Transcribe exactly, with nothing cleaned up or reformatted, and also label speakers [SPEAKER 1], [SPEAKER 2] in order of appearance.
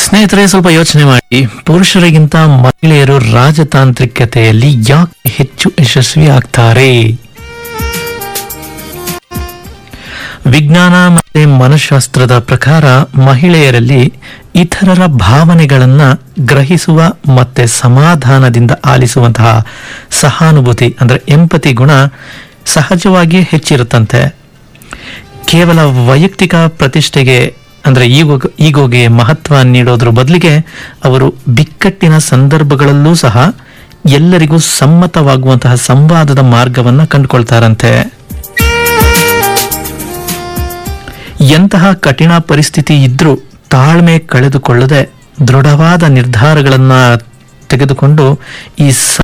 [SPEAKER 1] ಸ್ನೇಹಿತರೆ, ಸ್ವಲ್ಪ ಯೋಚನೆ ಮಾಡಿ, ಪುರುಷರಿಗಿಂತ ಮಹಿಳೆಯರು ರಾಜತಾಂತ್ರಿಕತೆಯಲ್ಲಿ ಯಾಕೆ ಹೆಚ್ಚು ಯಶಸ್ವಿ ಆಗ್ತಾರೆ? ವಿಜ್ಞಾನ ಮತ್ತು ಮನಃಶಾಸ್ತ್ರದ ಪ್ರಕಾರ ಮಹಿಳೆಯರಲ್ಲಿ ಇತರರ ಭಾವನೆಗಳನ್ನ ಗ್ರಹಿಸುವ ಮತ್ತೆ ಸಮಾಧಾನದಿಂದ ಆಲಿಸುವಂತಹ ಸಹಾನುಭೂತಿ ಅಂದ್ರೆ ಎಂಪತಿ ಗುಣ ಸಹಜವಾಗಿಯೇ ಹೆಚ್ಚಿರುತ್ತಂತೆ. ಕೇವಲ ವೈಯಕ್ತಿಕ ಪ್ರತಿಷ್ಠೆಗೆ ಅಂದ್ರೆ ಈಗೋ ಈಗೋಗೆ ಮಹತ್ವ ನೀಡೋದ್ರ ಬದಲಿಗೆ ಅವರು ಬಿಕ್ಕಟ್ಟಿನ ಸಂದರ್ಭಗಳಲ್ಲೂ ಸಹ ಎಲ್ಲರಿಗೂ ಸಮ್ಮತವಾಗುವಂತಹ ಸಂವಾದದ ಮಾರ್ಗವನ್ನ ಕಂಡುಕೊಳ್ತಾರಂತೆ. ಎಂತಹ ಕಠಿಣ ಪರಿಸ್ಥಿತಿ ಇದ್ರೂ ತಾಳ್ಮೆ ಕಳೆದುಕೊಳ್ಳದೆ ದೃಢವಾದ ನಿರ್ಧಾರಗಳನ್ನ ತೆಗೆದುಕೊಂಡು ಈ